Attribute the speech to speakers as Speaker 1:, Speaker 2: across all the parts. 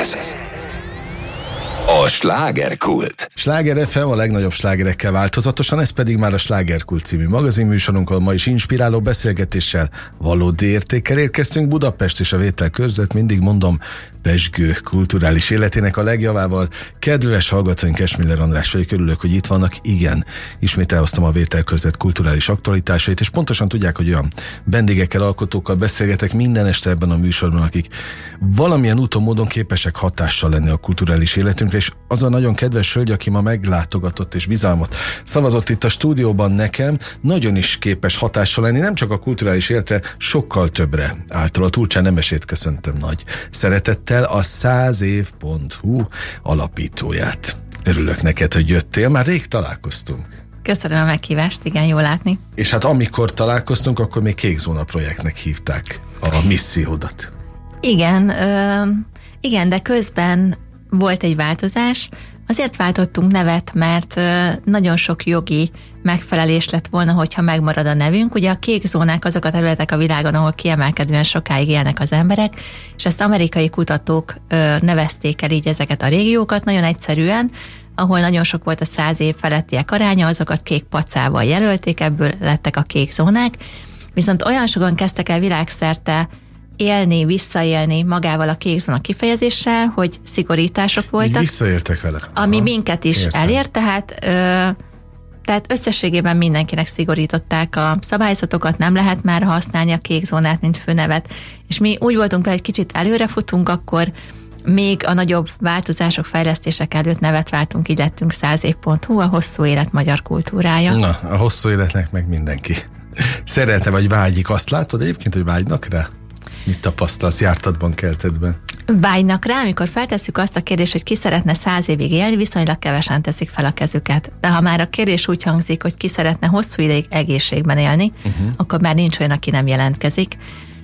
Speaker 1: Ez a Slágerkult.
Speaker 2: Sláger FM a legnagyobb slágerekkel változatosan, ez pedig már a Slágerkult című magazinműsorunk, ahol ma is inspiráló beszélgetéssel, valódi értékkel érkeztünk. Budapest és a vételkörzet, mindig mondom, pezsgő kulturális életének a legjavával. Kedves hallgatóink, Esmiller András vagyok, örülök, hogy itt vannak. Igen, ismét elhoztam a vételkörzet kulturális aktualitásait, és pontosan tudják, hogy olyan vendégekkel, alkotókkal beszélgetek minden este ebben a műsorban, akik valamilyen úton, módon képesek hatással lenni a kulturális életünkre, és az a nagyon kedves hölgy, aki ma meglátogatott és bizalmat szavazott itt a stúdióban nekem, nagyon is képes hatással lenni, nem csak a kulturális életre, sokkal többre. Által a Turcsán Nemesét köszöntöm nagy szeretettel, a 100év.hu alapítóját. Örülök neked, hogy jöttél, már rég találkoztunk.
Speaker 3: Köszönöm a meghívást, igen, jó látni.
Speaker 2: És hát amikor találkoztunk, akkor még Kék Zóna projektnek hívták a missziódat.
Speaker 3: Igen, de közben volt egy változás. Azért váltottunk nevet, mert nagyon sok jogi megfelelés lett volna, hogyha megmarad a nevünk. Ugye a kék zónák azok a területek a világon, ahol kiemelkedően sokáig élnek az emberek, és ezt amerikai kutatók nevezték el így ezeket a régiókat, nagyon egyszerűen, ahol nagyon sok volt a 100 év felettiek aránya, azokat kék pacával jelölték, ebből lettek a kék zónák. Viszont olyan sokan kezdtek el világszerte élni, visszaélni magával a kék zóna kifejezéssel, hogy szigorítások voltak.
Speaker 2: Így visszaéltek vele.
Speaker 3: Ami minket is elért, tehát összességében mindenkinek szigorították a szabályzatokat, nem lehet már használni a kék zónát, mint főnevet. És mi úgy voltunk, hogy egy kicsit előre futunk, akkor még a nagyobb változások, fejlesztések előtt nevet váltunk, így lettünk 100év.hu, a hosszú élet magyar kultúrája.
Speaker 2: Na, a hosszú életnek meg mindenki szeretne vagy vágyik. Azt látod egyébként, hogy vágynak rá? Mit tapasztalsz jártatban, keltetben?
Speaker 3: Vágynak rá, amikor feltesszük azt a kérdést, hogy ki szeretne 100 évig élni, viszonylag kevesen teszik fel a kezüket. De ha már a kérdés úgy hangzik, hogy ki szeretne hosszú ideig egészségben élni, akkor már nincs olyan, aki nem jelentkezik.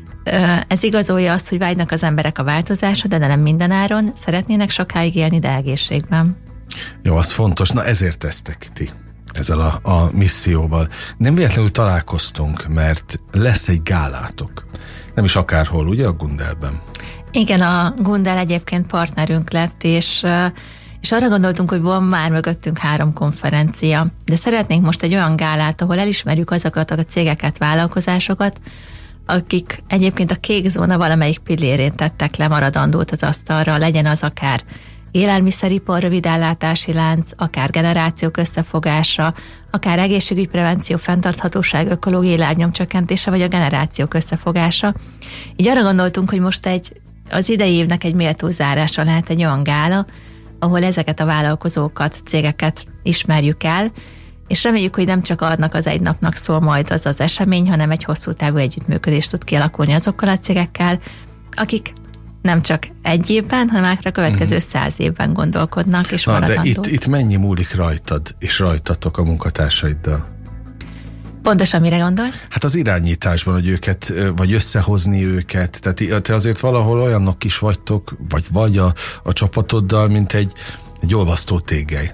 Speaker 3: Ez igazolja azt, hogy vágynak az emberek a változásra, de nem mindenáron. Szeretnének sokáig élni, de egészségben.
Speaker 2: Jó, az fontos. Na ezért tesztek ti ezzel a misszióval. Nem véletlenül találkoztunk, mert lesz egy gálátok. Nem is akárhol, ugye, a Gundelben?
Speaker 3: Igen, a Gundel egyébként partnerünk lett, és arra gondoltunk, hogy van már mögöttünk 3 konferencia, de szeretnénk most egy olyan gálát, ahol elismerjük azokat a cégeket, vállalkozásokat, akik egyébként a kék zóna valamelyik pillérén tettek le maradandót az asztalra, legyen az akár élelmiszeripar, rövidellátási lánc, akár generációk összefogása, akár egészségügy, prevenció, fenntarthatóság, ökológiai lábnyomcsökkentése, vagy a generációk összefogása. Így arra gondoltunk, hogy most az idei évnek egy méltó zárása lehet egy olyan gála, ahol ezeket a vállalkozókat, cégeket ismerjük el, és reméljük, hogy nem csak annak az egy napnak szól majd az esemény, hanem egy hosszú távú együttműködést tud kialakulni azokkal a cégekkel, akik nem csak egy évben, hanem már a következő 100 évben gondolkodnak, és maradandó.
Speaker 2: De itt mennyi múlik rajtad, és rajtatok a munkatársaiddal?
Speaker 3: Pontosan mire gondolsz?
Speaker 2: Hát az irányításban, hogy őket, vagy összehozni őket, tehát te azért valahol olyanok is vagytok, vagy a csapatoddal, mint egy olvasztó tégely.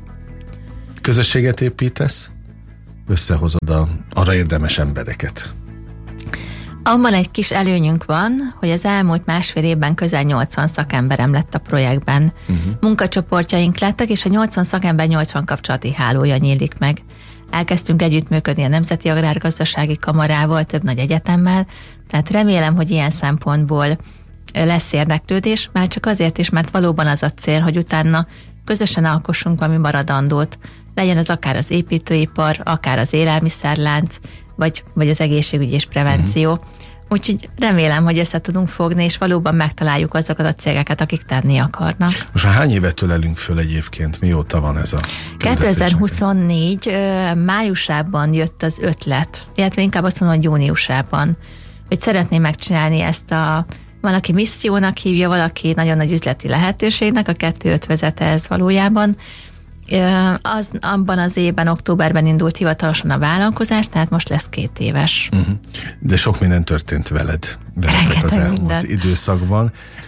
Speaker 2: Közösséget építesz, összehozod arra érdemes embereket.
Speaker 3: Abban egy kis előnyünk van, hogy az elmúlt 1,5 évben közel 80 szakemberem lett a projektben. Munkacsoportjaink lettek, és a 80 szakember 80 kapcsolati hálója nyílik meg. Elkezdtünk együttműködni a Nemzeti Agrárgazdasági Kamarával, több nagy egyetemmel, tehát remélem, hogy ilyen szempontból lesz érdeklődés, már csak azért is, mert valóban az a cél, hogy utána közösen alkossunk valami maradandót, legyen az akár az építőipar, akár az élelmiszerlánc, vagy az egészségügy és prevenció. Úgyhogy remélem, hogy össze tudunk fogni, és valóban megtaláljuk azokat a cégeket, akik tenni akarnak.
Speaker 2: Most már hány évet ölelünk föl egyébként? Mióta van ez a
Speaker 3: 2024 májusában jött az ötlet, illetve inkább azt mondom, hogy júniusában, hogy szeretném megcsinálni ezt valaki missziónak hívja, valaki nagyon nagy üzleti lehetőségnek, a 2 ötvözete ez valójában. Abban az évben, októberben indult hivatalosan a vállalkozás, tehát most lesz 2 éves.
Speaker 2: De sok minden történt veled az elmúlt időszakban.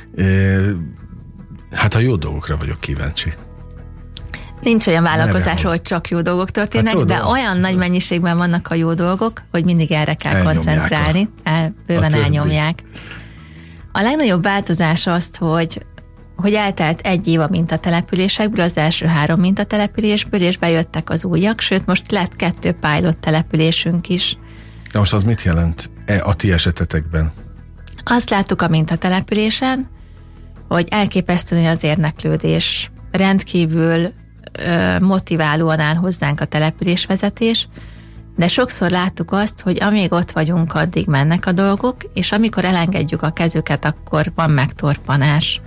Speaker 2: Hát a jó dolgokra vagyok kíváncsi.
Speaker 3: Nincs olyan vállalkozás, ahol csak jó dolgok történnek, de olyan nagy mennyiségben vannak a jó dolgok, hogy mindig erre kell koncentrálni. Bőven elnyomják. A legnagyobb változás azt, hogy hogy eltelt 1 év a mintatelepülésekből, az első 3 mintatelepülésből, és bejöttek az újak, sőt most lett 2 pilot településünk is.
Speaker 2: De most az mit jelent a ti esetetekben?
Speaker 3: Azt láttuk a mintatelepülésen, hogy elképesztően az érdeklődés, rendkívül motiválóan áll hozzánk a településvezetés, de sokszor láttuk azt, hogy amíg ott vagyunk, addig mennek a dolgok, és amikor elengedjük a kezüket, akkor van megtorpanás.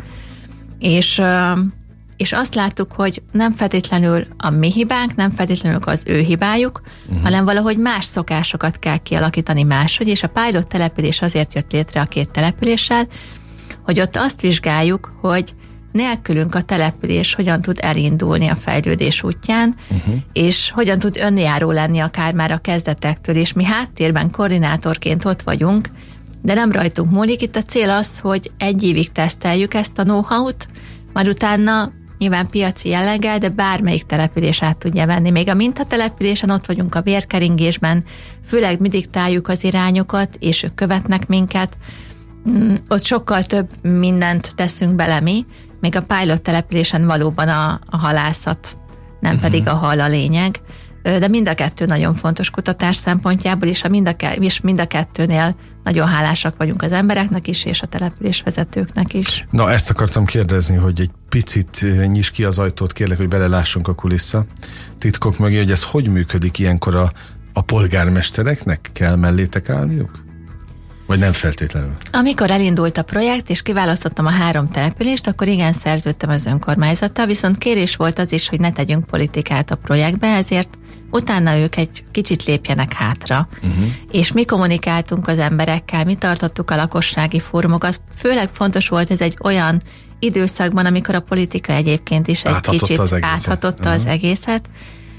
Speaker 3: És azt láttuk, hogy nem feltétlenül a mi hibánk, nem feltétlenül az ő hibájuk, hanem valahogy más szokásokat kell kialakítani máshogy, és a pilot település azért jött létre a 2 településsel, hogy ott azt vizsgáljuk, hogy nélkülünk a település hogyan tud elindulni a fejlődés útján, és hogyan tud önjáró lenni akár már a kezdetektől, és mi háttérben koordinátorként ott vagyunk, de nem rajtunk múlik. Itt a cél az, hogy 1 évig teszteljük ezt a know-how-t, majd utána nyilván piaci jelleggel, de bármelyik település át tudja venni. Még a mintatelepülésen ott vagyunk a vérkeringésben, főleg mi diktáljuk az irányokat, és ők követnek minket. Ott sokkal több mindent teszünk bele mi, még a pilot településen valóban a halászat, nem pedig a hal a lényeg. De mind a 2 nagyon fontos kutatás szempontjából, és mind a 2-nél nagyon hálásak vagyunk az embereknek is, és a településvezetőknek is.
Speaker 2: Na, ezt akartam kérdezni, hogy egy picit nyisd ki az ajtót, kérlek, hogy belelássunk a kulissza titkok mögé, hogy ez hogy működik ilyenkor a polgármestereknek? Kell mellétek állniuk? Vagy nem feltétlenül? Amikor
Speaker 3: elindult a projekt, és kiválasztottam a 3 települést, akkor igen, szerződtem az önkormányzattal, viszont kérés volt az is, hogy ne tegyünk politikát a projektbe, ezért utána ők egy kicsit lépjenek hátra. És mi kommunikáltunk az emberekkel, mi tartottuk a lakossági fórumokat. Főleg fontos volt ez egy olyan időszakban, amikor a politika egyébként is egy kicsit áthatotta az egészet.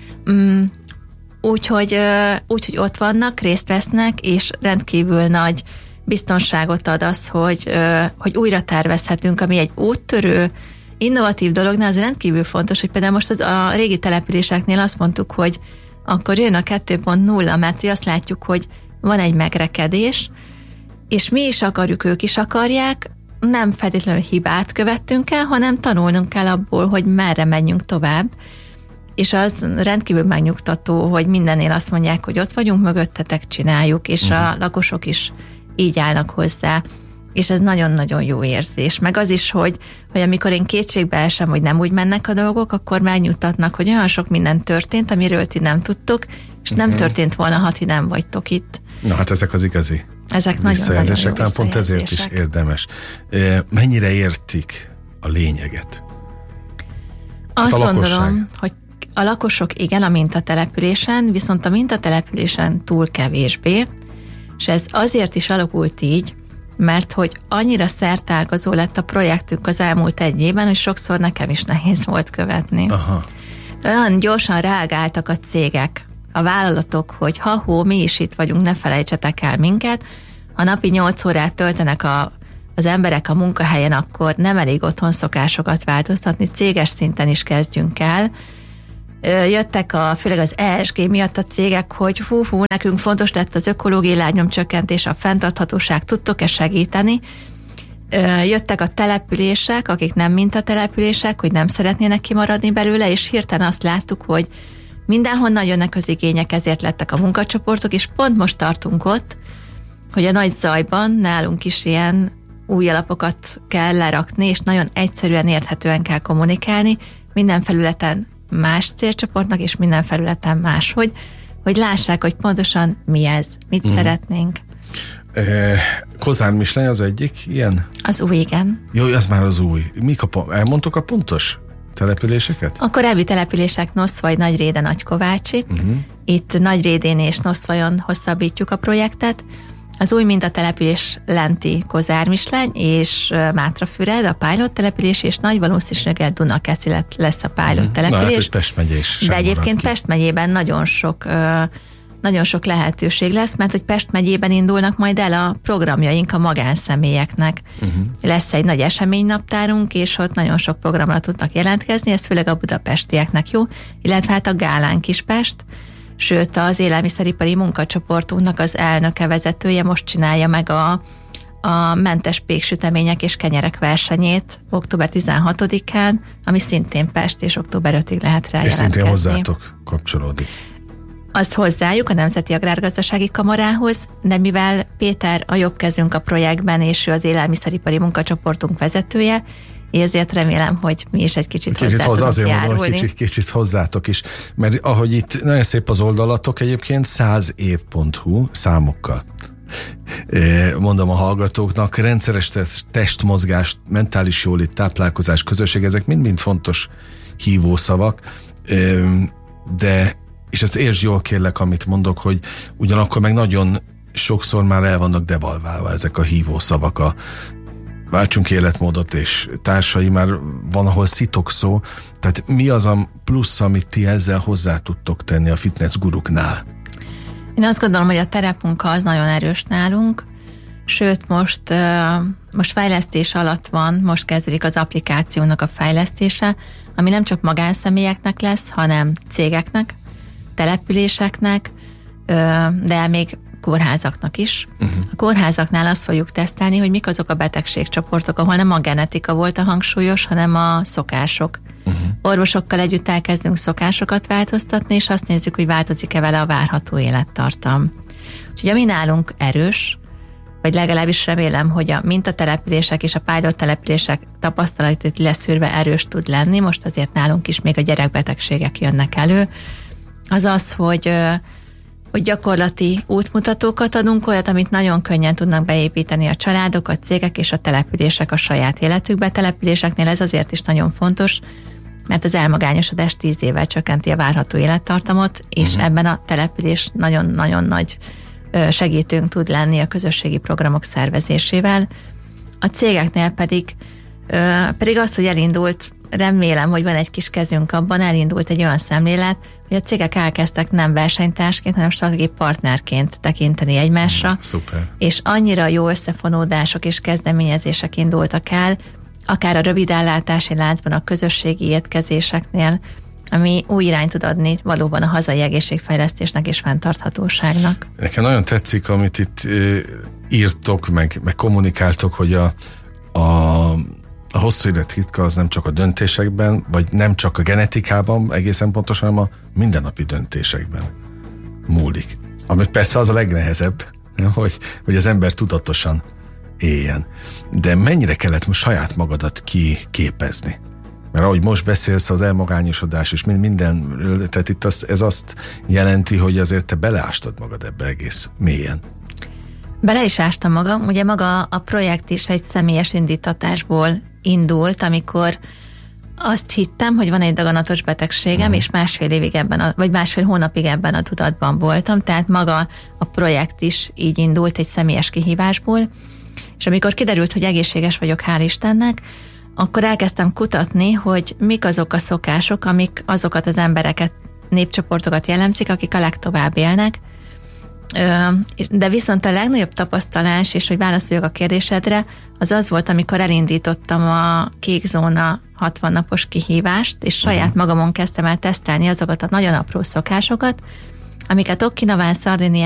Speaker 3: Úgyhogy ott vannak, részt vesznek, és rendkívül nagy biztonságot ad az, hogy újra tervezhetünk, ami egy úttörő, innovatív dolognál, az rendkívül fontos, hogy például most a régi településeknél azt mondtuk, hogy akkor jön a 2.0, mert azt látjuk, hogy van egy megrekedés, és mi is akarjuk, ők is akarják, nem feltétlenül hibát követtünk el, hanem tanulnunk kell abból, hogy merre menjünk tovább. És az rendkívül megnyugtató, hogy mindennél azt mondják, hogy ott vagyunk mögöttetek, csináljuk, és a lakosok is így állnak hozzá. És ez nagyon-nagyon jó érzés. Meg az is, hogy amikor én kétségbe esem, hogy nem úgy mennek a dolgok, akkor megnyugtatnak, hogy olyan sok minden történt, amiről ti nem tudtok, és nem történt volna, ha ti nem vagytok itt.
Speaker 2: Na hát ezek az igazi
Speaker 3: visszajelzések. Nagyon jó
Speaker 2: talán pont ezért is érdemes. Mennyire értik a lényeget?
Speaker 3: Azt gondolom, hogy a lakosok igen, a mintatelepülésen, viszont a mintatelepülésen túl kevésbé, és ez azért is alakult így, mert hogy annyira szertágazó lett a projektünk az elmúlt 1 évben, hogy sokszor nekem is nehéz volt követni. Aha. De olyan gyorsan reagáltak a cégek, a vállalatok, hogy mi is itt vagyunk, ne felejtsetek el minket. Ha napi 8 órát töltenek az emberek a munkahelyen, akkor nem elég otthon szokásokat változtatni, céges szinten is kezdjünk el. Jöttek főleg az ESG miatt a cégek, hogy nekünk fontos lett az ökológiai lábnyomcsökkentés, a fenntarthatóság, tudtok-e segíteni? Jöttek a települések, akik nem mintatelepülések, hogy nem szeretnének kimaradni belőle, és hirtelen azt láttuk, hogy mindenhonnan jönnek az igények, ezért lettek a munkacsoportok, és pont most tartunk ott, hogy a nagy zajban nálunk is ilyen új alapokat kell lerakni, és nagyon egyszerűen, érthetően kell kommunikálni, minden felületen más célcsoportnak, és minden felületen máshogy, hogy lássák, hogy pontosan mi ez, mit szeretnénk.
Speaker 2: Kozán Misleny az egyik ilyen?
Speaker 3: Az új, igen.
Speaker 2: Jó, az már az új. Elmondtok a pontos településeket?
Speaker 3: A korábbi települések Noszvaj, Nagyréde, Nagykovácsi. Itt Nagyrédén és Noszvajon hosszabbítjuk a projektet. Az új mintatelepülés lenti Kozár-Misleny és Mátrafüred, a pilot település, és nagy valószínűséggel Dunakeszi lesz a pilot település.
Speaker 2: Na hát, Pest megye is.
Speaker 3: De egyébként Pest megyében nagyon sok lehetőség lesz, mert hogy Pest megyében indulnak majd el a programjaink a magánszemélyeknek. Lesz egy nagy eseménynaptárunk, és ott nagyon sok programra tudnak jelentkezni, ez főleg a budapestieknek jó, illetve hát a Gálánk is Pest, sőt az élelmiszeripari munkacsoportunknak az elnöke, vezetője most csinálja meg a mentes péksütemények és kenyerek versenyét október 16-án, ami szintén Pest, és október 5-ig lehet rá jelentkezni.
Speaker 2: És szintén hozzátok kapcsolódik.
Speaker 3: Azt hozzájuk a Nemzeti Agrárgazdasági Kamarához, de mivel Péter a jobb kezünk a projektben, és ő az élelmiszeripari munkacsoportunk vezetője, ezért remélem, hogy mi is egy kicsit hozzá tudunk járulni.
Speaker 2: Mondom, hogy kicsit hozzátok is, mert ahogy itt nagyon szép az oldalatok egyébként, 100év.hu számokkal. Mondom a hallgatóknak, rendszeres testmozgás, mentális jólét, táplálkozás, közösség, ezek mind-mind fontos hívószavak, de és ezt értsd jól kérlek, amit mondok, hogy ugyanakkor meg nagyon sokszor már el vannak devalválva ezek a hívószavak, váltsunk életmódot, és társai, már van, ahol szitokszó. Tehát mi az a plusz, amit ti ezzel hozzá tudtok tenni a fitness guruknál?
Speaker 3: Én azt gondolom, hogy a terepmunka az nagyon erős nálunk, sőt most fejlesztés alatt van, most kezdődik az applikációnak a fejlesztése, ami nem csak magánszemélyeknek lesz, hanem cégeknek, településeknek, de még kórházaknak is. A kórházaknál azt fogjuk tesztelni, hogy mik azok a betegségcsoportok, ahol nem a genetika volt a hangsúlyos, hanem a szokások. Orvosokkal együtt elkezdünk szokásokat változtatni, és azt nézzük, hogy változik-e vele a várható élettartam. Úgyhogy ami nálunk erős, vagy legalábbis remélem, hogy a mintatelepülések és a pilot települések tapasztalatait leszűrve erős tud lenni, most azért nálunk is még a gyerekbetegségek jönnek elő, az az, hogy gyakorlati útmutatókat adunk, olyat, amit nagyon könnyen tudnak beépíteni a családok, a cégek és a települések a saját életükbe. A településeknél ez azért is nagyon fontos, mert az elmagányosodás 10 évvel csökkenti a várható élettartamot, és ebben a település nagyon-nagyon nagy segítőnk tud lenni a közösségi programok szervezésével. A cégeknél pedig az, hogy elindult, remélem, hogy van egy kis kezünk abban, elindult egy olyan szemlélet, hogy a cégek elkezdtek nem versenytársként, hanem stratégiai partnerként tekinteni egymásra.
Speaker 2: Szuper.
Speaker 3: És annyira jó összefonódások és kezdeményezések indultak el, akár a rövidellátási láncban, a közösségi étkezéseknél, ami új irányt tud adni valóban a hazai egészségfejlesztésnek és fenntarthatóságnak.
Speaker 2: Nekem nagyon tetszik, amit itt írtok, meg kommunikáltok, hogy a hosszú élet titka az nem csak a döntésekben, vagy nem csak a genetikában egészen pontosan, hanem a mindennapi döntésekben múlik. Ami persze az a legnehezebb, hogy az ember tudatosan éljen. De mennyire kellett most saját magadat kiképezni? Mert ahogy most beszélsz, az elmagányosodás és mindenről, tehát itt ez azt jelenti, hogy azért te beleástad magad ebbe egész mélyen.
Speaker 3: Bele is ástam magam, ugye maga a projekt is egy személyes indítatásból indult, amikor azt hittem, hogy van egy daganatos betegségem, és másfél hónapig ebben a tudatban voltam, tehát maga a projekt is így indult egy személyes kihívásból, és amikor kiderült, hogy egészséges vagyok, hál' Istennek, akkor elkezdtem kutatni, hogy mik azok a szokások, amik azokat az embereket, népcsoportokat jellemzik, akik a legtovább élnek, de viszont a legnagyobb tapasztalás, és hogy válaszoljak a kérdésedre, az az volt, amikor elindítottam a Kék Zóna 60 napos kihívást, és saját magamon kezdtem el tesztelni azokat a nagyon apró szokásokat, amiket Okkinawán, Szardinián,